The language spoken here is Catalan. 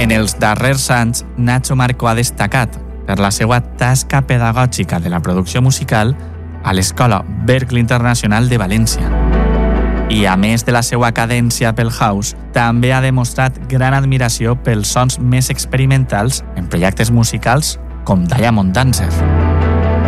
En els darrers anys, Nacho Marco ha destacat per la seva tasca pedagògica de la producció musical a l'Escola Berklee Internacional de València. I a més de la seva cadència pel house, també ha demostrat gran admiració pels sons més experimentals en projectes musicals com Diamond Dancer.